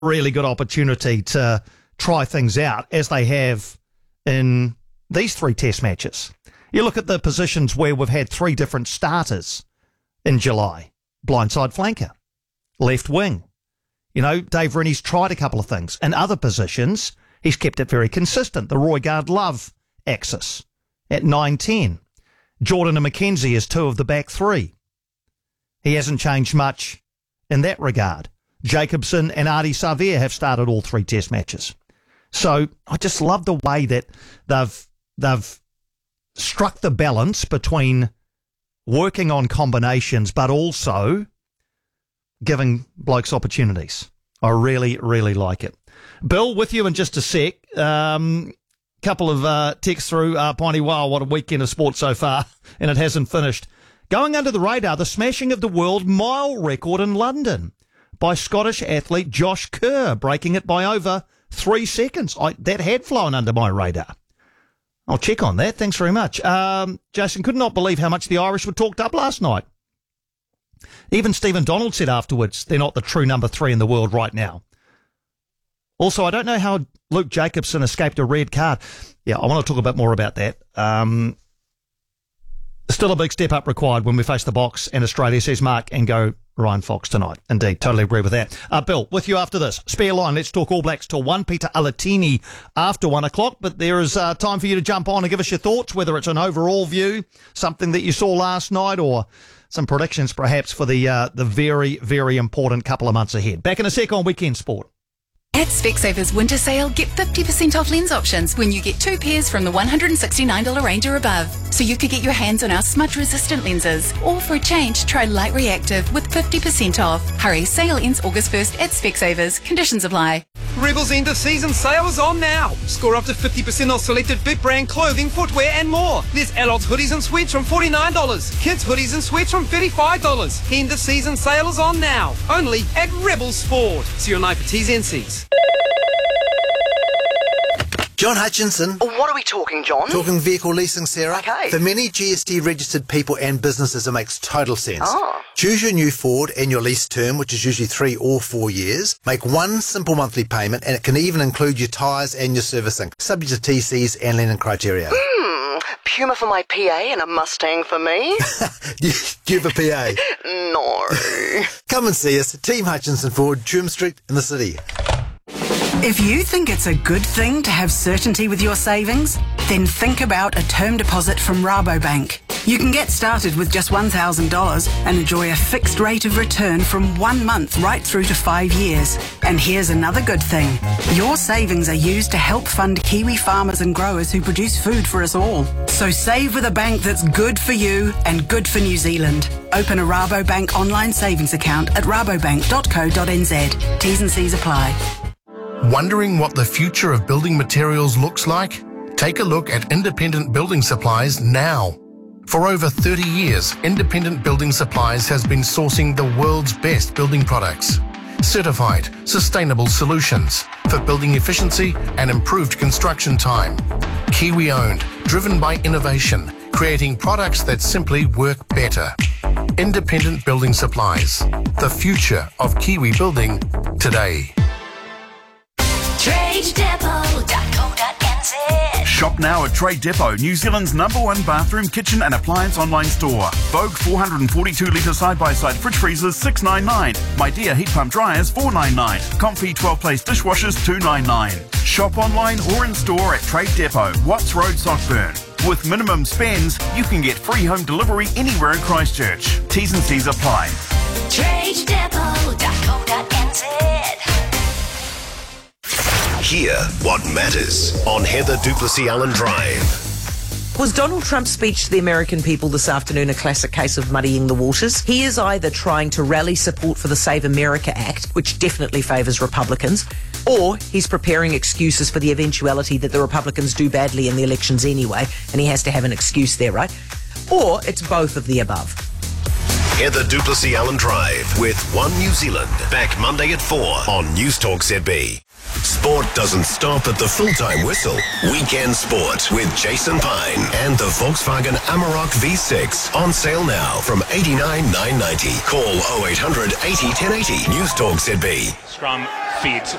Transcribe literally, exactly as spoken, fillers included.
really good opportunity to try things out as they have in these three test matches. You look at the positions where we've had three different starters in July. Blindside flanker, left wing. You know, Dave Rennie's tried a couple of things. In other positions, he's kept it very consistent. The Roigard Love axis at nine ten. Jordan and McKenzie as two of the back three. He hasn't changed much in that regard. Jacobson and Ardie Savea have started all three test matches. So I just love the way that they've they've struck the balance between working on combinations but also giving blokes opportunities. I really, really like it. Bill, with you in just a sec. Um, couple of uh, texts through. Uh, Piney, wow, what a weekend of sport so far, and it hasn't finished. Going under the radar, the smashing of the world mile record in London by Scottish athlete Josh Kerr, breaking it by over three seconds. I, that had flown under my radar. I'll check on that. Thanks very much. Um, Jason, could not believe how much the Irish were talked up last night. Even Stephen Donald said afterwards they're not the true number three in the world right now. Also, I don't know how Luke Jacobson escaped a red card. Yeah, I want to talk a bit more about that. Um, still a big step up required when we face the Box and Australia, says Mark, and go Ryan Fox tonight. Indeed, totally agree with that. Uh, Bill, with you after this. Spare line, let's talk All Blacks till one. Peter Alatini after one o'clock, but there is uh, time for you to jump on and give us your thoughts, whether it's an overall view, something that you saw last night, or some predictions perhaps for the uh, the very, very important couple of months ahead. Back in a sec on Weekend Sport. At Specsavers Winter Sale, get fifty percent off lens options when you get two pairs from the one hundred sixty-nine dollars range or above. So you could get your hands on our smudge-resistant lenses. Or for a change, try Light Reactive with fifty percent off. Hurry, sale ends August first at Specsavers. Conditions apply. Rebel's end of season sale is on now. Score up to fifty percent off selected big brand clothing, footwear and more. There's adults hoodies and sweats from forty-nine dollars. Kids hoodies and sweats from thirty-five dollars. End of season sale is on now. Only at Rebel Sport. See your night for T's and C's. John Hutchinson. What are we talking, John? Talking vehicle leasing, Sarah. Okay. For many G S T registered people and businesses, it makes total sense. Oh. Choose your new Ford and your lease term, which is usually three or four years. Make one simple monthly payment, and it can even include your tyres and your servicing, subject to T Cs and lending criteria. Hmm. Puma for my P A and a Mustang for me? Do you have a P A? No. Come and see us, Team Hutchinson Ford, Trim Street in the city. If you think it's a good thing to have certainty with your savings, then think about a term deposit from Rabobank. You can get started with just one thousand dollars and enjoy a fixed rate of return from one month right through to five years. And here's another good thing. Your savings are used to help fund Kiwi farmers and growers who produce food for us all. So save with a bank that's good for you and good for New Zealand. Open a Rabobank online savings account at rabobank dot co dot n z. T's and C's apply. Wondering what the future of building materials looks like? Take a look at Independent Building Supplies now. For over thirty years, Independent Building Supplies has been sourcing the world's best building products. Certified, sustainable solutions for building efficiency and improved construction time. Kiwi-owned, driven by innovation, creating products that simply work better. Independent Building Supplies, the future of Kiwi building today. trade depot dot co dot n z. Shop now at Trade Depot, New Zealand's number one bathroom, kitchen and appliance online store. Vogue four hundred forty-two litre side-by-side fridge freezers six ninety-nine. My Dear heat pump dryers four ninety-nine. Comfy twelve place dishwashers two ninety-nine. Shop online or in store at Trade Depot, Watts Road, Sockburn. With minimum spends, you can get free home delivery anywhere in Christchurch. T's and C's apply. trade depot dot co dot n z. Hear what matters on Heather Duplessis Allen Drive. Was Donald Trump's speech to the American people this afternoon a classic case of muddying the waters? He is either trying to rally support for the Save America Act, which definitely favours Republicans, or he's preparing excuses for the eventuality that the Republicans do badly in the elections anyway, and he has to have an excuse there, right? Or it's both of the above. Heather Duplessis Allen Drive with One New Zealand. Back Monday at four on News Talk Z B. Sport doesn't stop at the full-time whistle. Weekend Sport with Jason Pine and the Volkswagen Amarok V six on sale now from eighty-nine thousand nine hundred ninety. Call oh eight hundred eighty ten eighty. News Talk Z B. Scrum feeds